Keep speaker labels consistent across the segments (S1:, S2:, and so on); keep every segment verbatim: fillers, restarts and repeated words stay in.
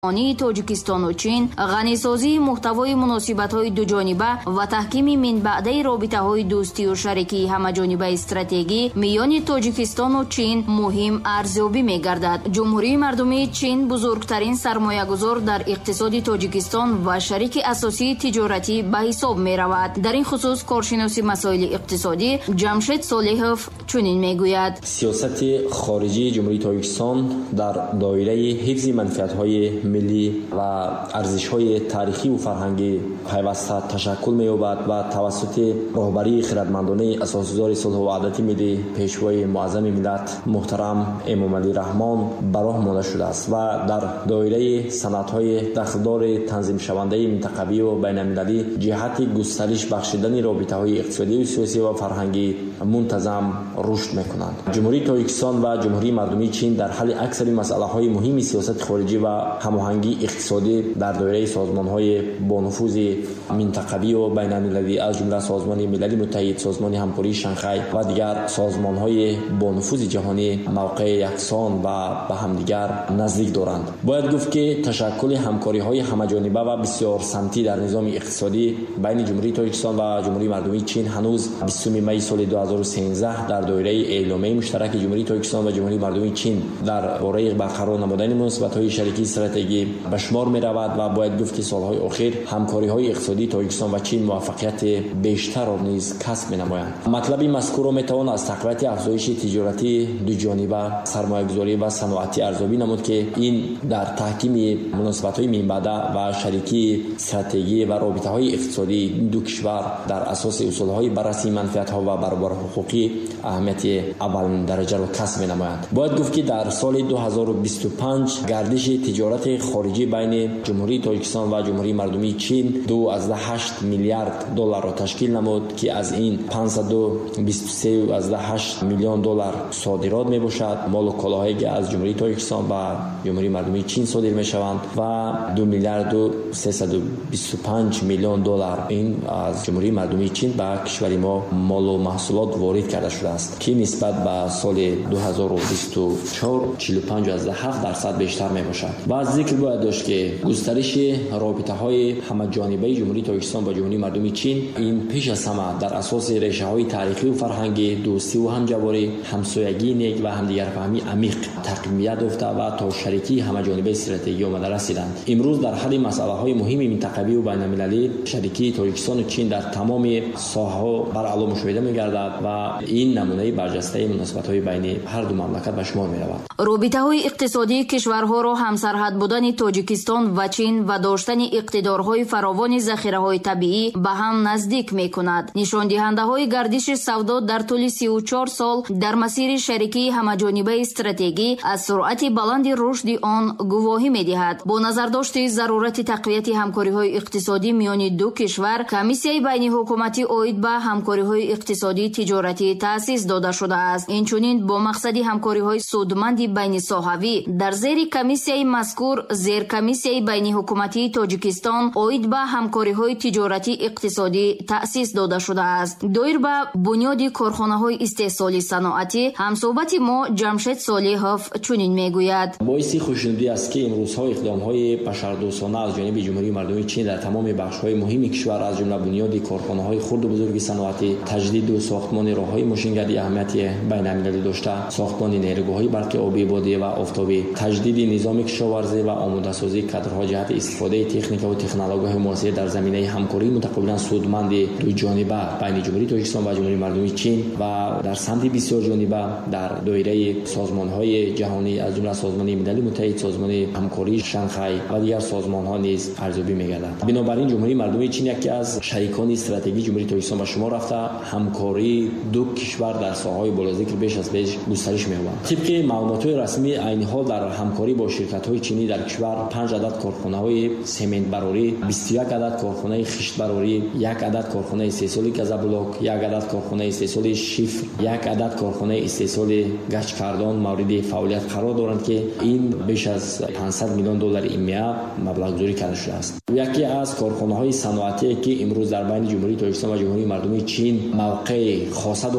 S1: آنی تاجیکستان و چین، غنیسازی محتوای مناسبت‌های دوجانبه و تحکیم من بعده رابطه‌های دوستی و شریکی همه‌جانبه استراتژی میان تاجیکستان و چین مهم ارزیابی می‌گردد. جمهوری مردمی چین بزرگترین سرمایه‌گذار در اقتصاد تاجیکستان و شریک اساسی تجارتی به حساب می‌رود. در این خصوص کارشناس مسائل اقتصادی جمشید صالحов چنین می‌گوید:
S2: سیاست خارجی جمهوری تاجیکستان در دایره حفظ منفعت‌های ملی و ارزش‌های تاریخی و فرهنگی پیوسته تشکل می‌یابد و توسط رهبری خردمندانه اساسگزار صلح و وحدت ملی پیشوای معظم ملت محترم امام علی رحمان براه مانده شده است و در دایره صنعت‌های دخلدار تنظیم شونده منطقوی و بین‌المللی جهت گسترش بخشیدن رابطه‌های اقتصادی و سیاسی و فرهنگی منتظم رشد می‌کنند. جمهوری تاجیکستان و جمهوری مردمی چین در حل اکثر مسائل‌های مهم سیاست خارجی و هماهنگی اقتصادی در دایره سازمان‌های با نفوذ منطقوی و بین‌المللی از جمله سازمان ملل متحد، سازمان همکاری شانگهای و دیگر سازمان‌های با نفوذ جهانی موقع یکسان و به همدیگر نزدیک دارند. باید گفت که تشکل همکاری‌های همه‌جانبه و بسیار سمتی در نظام اقتصادی بین جمهوری تاجیکستان و جمهوری مردمی چین هنوز بیستم می سال دو هزار و سیزده در دایره اعلامیه مشترک جمهوری تاجیکستان و جمهوری مردمی چین در باره برقرار نمودن مناسبت‌های شریکی استراتژی به شمار می رود و باید گفت که سالهای اخیر همکاری‌های اقتصادی تاجیکستان و چین موفقیت بیشتر را نیز کسب می‌نمایند. مطلب مذکور را می‌توان از تقویت افزایش تجارتی دوجانبه، سرمایه‌گذاری و صنعتی ارزیابی نمود که این در تحکیم مناسبت‌های منبعده و شریکی استراتژی و رابطه‌های اقتصادی دو کشور در اساس اصول‌های بررسی منفعت‌ها و برابر حقوقی اهمیت اول درجه را کسب می‌نمایند. باید گفت که در سال دو هزار و بیست و پنج گردش تجارت خارجی بین جمهوری تاجیکستان و جمهوری مردمی چین دو ازده هشت میلیارد دلار را تشکیل نمود که از این پانصد و بیست و سه ازده هشت میلیون دلار صادرات می باشد. مال و کالاهایی که از جمهوری تاجیکستان و جمهوری مردمی چین صادر می شوند و دو میلیارد و سیصد و بیست و پنج میلیون دلار این از جمهوری مردمی چین به کشور ما مال و محصولات وارد کرده شده است که نسبت به سال دو هزار و بیست و چهار چهل و پنج ازده هفت درصد بیشتر می باشد. و ذکر باید داشت که گسترش رابطه‌های همه‌جانبه جمهوری تاجیکستان با جمهوری مردمی چین این پیش از همه در اساس ریشه‌های تاریخی و فرهنگی، دوستی و همجواری، همسایگی نیک و همدیگرفهمی عمیق تقویت یافته و تا شریکی همه‌جانبه استراتژی آمده رسیدند. امروز در حل مسائله‌های مهم منطقوی و بین‌المللی شریکی تاجیکستان و چین در تمام ساحه‌ها بر اعلی مشاهده می‌گردد و این نمونه برجسته مناسبت‌های بین هر دو مملکت به شمار می‌رود.
S1: رابطه‌های اقتصادی کشورها را همسرحد بودن تاجیکستان و چین و داشتن اقتدارهای فراوان ذخیره‌های طبیعی به هم نزدیک می‌کند. نشان دهنده‌های گردش سودا در طول سی و چهار سال در مسیر شریکی همه‌جانبه استراتژی از سرعت بلند رشد آن گواهی می‌دهد. با نظر داشت ضرورت تقویت همکاری‌های اقتصادی میان دو کشور، کمیسیای بین حکومتی اید به همکاری‌های اقتصادی تجارتی تأسیس داده شده است. اینچنین با مقصد همکاری‌های سودمند بین ساحوی در زیر کمیسیای مذکور زیر کمیسیای بین حکومتی تاجیکستان اید به همکاری‌های تجارتی اقتصادی تأسیس داده شده است. دایر به بنیاد کارخانه‌های استحصالی صنعتی همصحبت ما جمشید صالحов چنین میگوید:
S2: باعث خوشنودی است که امروزها اقدام‌های بشردوستانه از جانب جمهوری مردمی چین در تمام بخش‌های مهم کشور از جمله بنیاد کارخانه‌های خرد و بزرگ صنعتی، تجدید و ساختمان راه‌های ماشینگری اهمیت بین‌المللی داشته، ساختمان نیروگاه‌های برق آبی بادی و آفتابی، تجدید نظام کشاورزی و آماده‌سازی کادرها جهت استفاده تکنیک و تکنولوژی معاصر در زمینه همکاری متقابلا سودمند دو جانبه بین جمهوری تاجیکستان و جمهوری مردمی چین و در سمت بسیار جانبه در دایره سازمان‌های جهانی از جمله سازمان ملل متحد، سازمان همکاری شانگهای و دیگر سازمان‌ها نیز ارزیابی می‌گردد. بنابراین جمهوری مردمی چین یکی از شریکان استراتژیک جمهوری تاجیکستان به شمار رفته، همکاری دو کشور در ساحه‌های بالذکر بیش از پیش گسترش می‌یابد. طبق معلومات‌های رسمی عین حال در همکاری با شرکت‌های چینی در کشور پنج عدد کارخانه‌های سمنت براری، بیست و یک عدد کارخانه خشت براری، یک عدد کارخانه استحصال گازبلاک، یک عدد کارخانه استحصال شیفر، یک عدد کارخانه استحصال گچ کردان مورد فعالیت قرار دارند که این بیش از پانصد میلیون دلار ایمیا مبلغ گذاری کرده شده است. یکی از کارخانه‌های صنعتی که امروز در بین جمهوری تاجیکستان و جمهوری مردمی چین موقع خاصه دارد این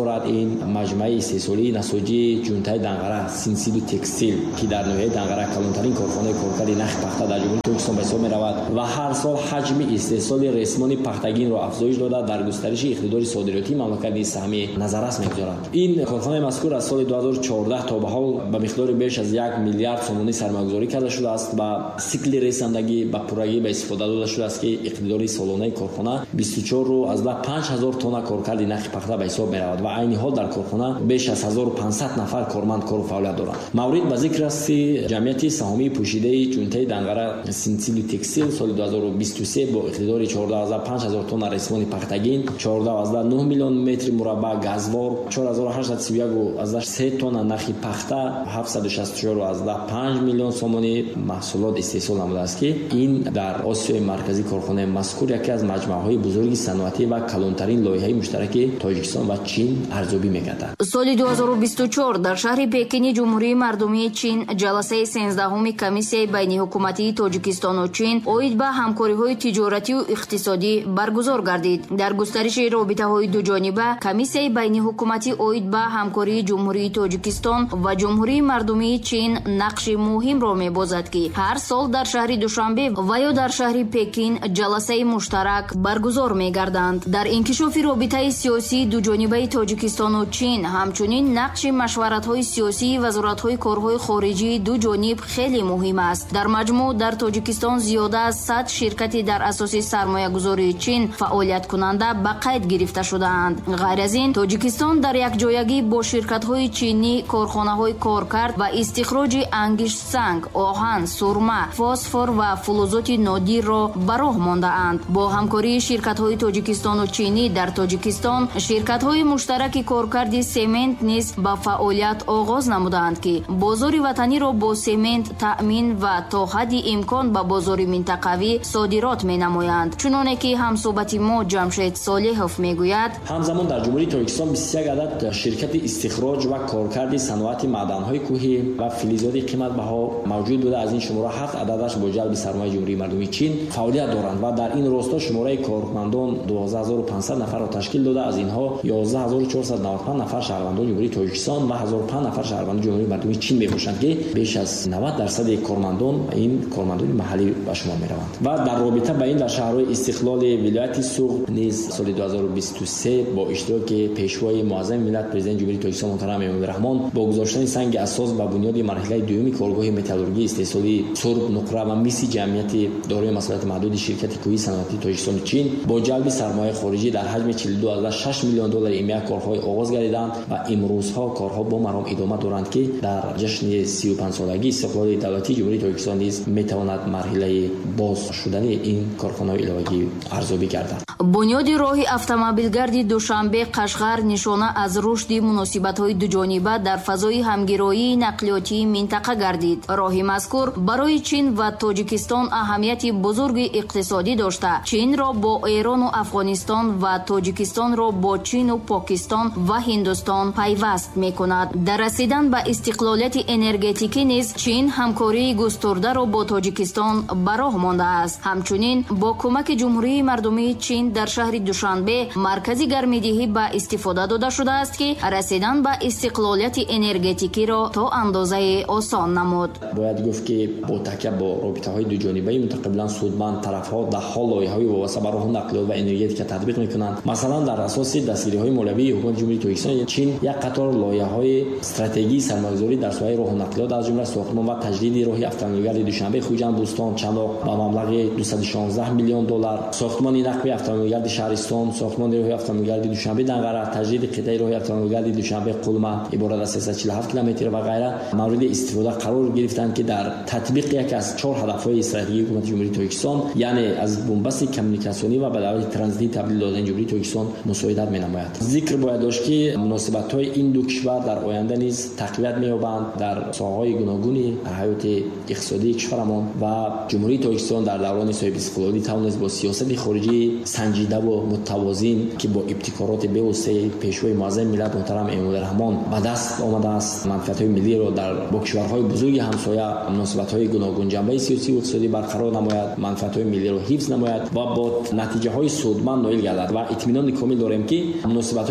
S2: این مجمع استحصالی نساجی جونتای دنقره سینسیدو تکستیل که در نوحه دنقره کلانترین کارخانه کارکردی نخ پخته در جمهوری ترکستان به حساب می‌رود و هر سال حجم استحصال رسمان پختگین را افزایش داده در گسترش اقتدار صادراتی مملکت نیز سهم نظر است می‌گذارد. این کارخانه مذکور از سال دو هزار و چهارده تا به حال به مقدار بیش از یک میلیارد سومانی سرمایه‌گذاری کرده شده است و سیکل رساندگی به پورگی به استفاده داده شده است که اقتدار سالانه کارخانه بیست و چهار رو از پنج هزار تن کارکرد نخ پخته به حساب می‌رود و عین حال در کارخانه بیش از هزار و پانصد نفر کارمند کار و فعالیت دارند. مورد به ذکر است که جمعیت سهامی پوشیده جونتای دنقره سینسیل تکستیل سال دو هزار و بیست و سه با اقتدار چهارده هزار و پنج هزار تن رسمان پختگین، چهارده هزار و نه میلیون متر مربع گازوار، چهار هزار و هشتصد و سی و یک از سه تن نخ پخته، هفتصد و شصت و چهار از پنج میلیون سومانی محصولات استحصال نموده است که این در آسیای مرکزی کارخانه مذکور یکی از مجموعه‌های بزرگ صنعتی و کلانترین لایحه مشترک تاجیکستان و چین ارزیابی می‌گردد.
S1: سال دو هزار و بیست و چهار در شهر پکین جمهوری مردمی چین جلسه سیزدهم کمیسیای بین حکومتی تاجیکستان و چین اوید به همکاری‌های تجارتی و اقتصادی برگزار گردید. در گسترش رابطه‌های دو جانبه کمیسیای بین حکومتی اوید به همکاری جمهوری تاجیکستان و جمهوری مردمی چین نقش مهم را می‌بازد که هر سال در شهر دوشنبه و یا در شهر پکین جلسه مشترک برگزار می‌گردند. در انکشاف رابطه سیاسی دو جانبه تاجیکستان و چین همچنین نقش مشورت‌های سیاسی وزارت‌های کارهای خارجی دو جانب خیلی مهم است. در مجموع در تاجیکستان زیاده از صد شرکتی در اساس سرمایه‌گذاری چین فعالیت کننده به قید گرفته شده‌اند. غیر از این تاجیکستان در یک جایگی با شرکت‌های چینی کارخانه‌های کارکرد و استخراج انگشت سنگ، آهن، سرمه، فسفر و فلزات نادر را به راه مانده‌اند. با همکاری شرکت‌های تاجیکستان و چینی در تاجیکستان شرکت‌های مشترک کارکرد سمنت نیز به فعالیت آغاز نمودند که بازار وطنی را با سمنت تأمین و تا حد امکان به بازار منطقوی صادرات می‌نمایند. چنانه که همصحبت ما جمشید صالحов میگوید
S2: همزمان در جمهوری تاجیکستان بیست و یک عدد شرکت استخراج و کارکرد صنعت معدن‌های کوهی و فلزات قیمت بها موجود بوده. از این شماره هفت عددش با جلب سرمایه جمهوری مردمی چین فعالیت دارند و در این راستا شماره کارمندان دوازده هزار و پانصد نفر را تشکیل داده. از اینها یازده هزار و چهارصد و نود و پنج نفر شهروندان جمهوری تاجیکستان و هزار و پنج نفر شهروندان جمهوری مردمی چین میباشند که بیش از نود درصد کارمندان این کارمندان محلی به شما میروند. و در رابطه با این در شهرهای استقلال ولایت سوق نیز سال دو هزار و بیست و سه با اشتراک پیشوای معظم ملت پرزیدنت جمهوری تاجیکستان محترم امام رحمان با گذاشتن سنگ اساس و بنیاد مرحله دوم کارگاه متالورژی استحصالی سرب نقره و میسی جمعیت دارای مسئولیت محدود شرکت کوهی صنعتی تاجیکستان و چین با جلب سرمایه خارجی در حجم چهل و دو و شش میلیون دلار ایمیا کارهای آغاز گردیدند و امروزها کارها با مرام ادامه دارند که در جشن سی و پنج سالگی استقلال دولتی جمهوری تاجیکستان نیز میتواند مرحله باز شدن این کارخانه الهی ارزیابی گردد.
S1: بنیاد راه اتومبیلگرد دوشنبه قشقر نشانه از رشد مناسبت‌های دوجانبه در فضای همگرایی نقلیاتی منطقه گردید. راه مذکور برای چین و تاجیکستان اهمیت بزرگ اقتصادی داشته. چین را با ایران و افغانستان و تاجیکستان را با چین و پاکستان و هندوستان پیوست می‌کند. در رسیدن به استقلالیت انرژتیکی نیز چین همکاری گسترده را با تاجیکستان به راه مانده است. همچنین با کمک جمهوری مردمی چین در شهر دوشنبه مرکزی گرمایدهی به استفاده داده شده است که رسیدن به استقلالیت انرژتیکی را تا اندازه آسان نمود.
S2: باید گفت که با تکیه با رابطه‌های دو جانبه متقابلا سودمند طرف‌ها در حال لایحه‌های وابسته به راه نقلیات و انرژی که تطبیق می‌کنند. مثلا در اساس دستگیری‌های مولوی حکومت جمهوری تاجیکستان چین یک قطار لایحه‌های استراتژی سرمایه‌گذاری در ساحه راه نقلیات از جمله ساختمان و تجدید راه اتومبیلگرد دوشنبه خوجند بوستان چناق با مبلغ دویست و شانزده میلیون دلار، ساختمان نقل اتومبیلگرد شهرستان، ساختمان راه اتومبیلگرد دوشنبه دنقره، تجدید قطعه راه اتومبیلگرد دوشنبه قلمه عبارت از سیصد و چهل و هفت کیلومتر و غیره مورد استفاده قرار گرفتند که در تطبیق یک از چهار هدف‌های استراتژیک حکومت جمهوری تاجیکستان یعنی از بنبست کمیونیکاسیونی و به دولت ترانزیتی تبدیل دادن جمهوری تاجیکستان مساعدت می‌نماید. ذکر باید داشت که مناسبت‌های این دو کشور در آینده نیز تقویت می‌یابند در ساحه‌های گوناگون حیات اقتصادی کشورمان و جمهوری تاجیکستان در دوران صاحب استقلالی توانست با سیاست خارجی سنجیده و متوازن که با ابتکارات بی‌واسطه پیشوای معظم ملت محترم امام رحمان به دست آمده است منفعت‌های ملی را در با کشورهای بزرگ همسایه مناسبت‌های گوناگون جنبه سیاسی و اقتصادی برقرار نماید، منفعت‌های ملی را حفظ نماید و با نتیجه‌های سودمند نایل گردد و اطمینان کامل داریم که مناسبت‌های دو جانبه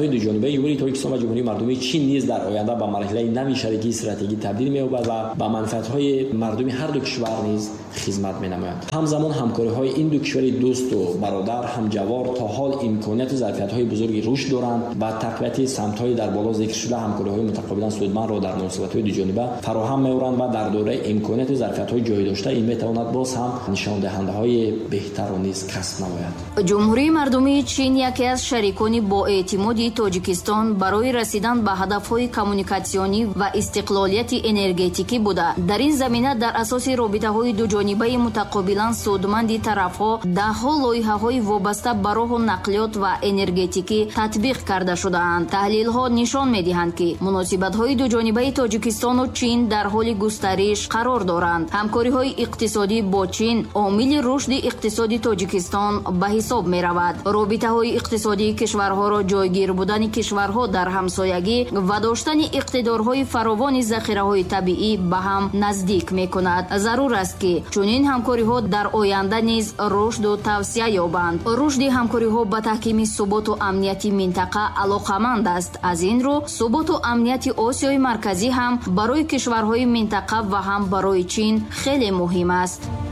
S2: همکاری جمهوری تاجیکستان و جمهوری مردمی چین نیز در آینده به مرحله نوی شریکی استراتژیک تبدیل می‌یابد و به منفعت‌های مردمی هر دو کشور نیز خدمت می‌نماید. همزمان همکاری‌های این دو کشور دوست و برادر همجوار تا حال امکانات و ظرفیت‌های بزرگی رشد دارند و تقویت سمت‌های در بالا ذکر شده همکاری‌های متقابلا سودمند را در مناسبت‌های دوجانبه فراهم می‌آورند و در دوره امکانات و ظرفیت‌های جای داشته این می‌تواند باز هم نشان دهنده‌های بهتر و نیز کسب نماید.
S1: جمهوری مردمی چین یکی از شریکان با اعتمادی تاجیکستان برای رسیدن به هدف‌های کمیونیکاسیونی و استقلالیت انرژتیکی بوده. در این زمینه در اساس رابطه‌های دوجانبه متقابلا سودمند طرف‌ها ده‌ها لایحه‌های وابسته به راه و نقلیات و انرژتیکی تطبیق کرده شده‌اند. تحلیل‌ها نشان می‌دهند که مناسبت‌های دوجانبه تاجیکستان و چین در حال گسترش قرار دارند. همکاری‌های اقتصادی با چین عامل رشد اقتصادی تاجیکستان به حساب می‌رود. رابطه‌های اقتصادی کشورها را جایگیر بودن کشورها در همسایگی و داشتن اقتدارهای فراوان ذخیره‌های طبیعی به هم نزدیک می‌کند. ضرور است که چنین همکاری‌ها در آینده نیز رشد و توسعه یابند. رشد همکاری‌ها به تحکیم ثبات و امنیت منطقه علاقه‌مند است. از این رو ثبات و امنیت آسیای مرکزی هم برای کشورهای منطقه و هم برای چین خیلی مهم است.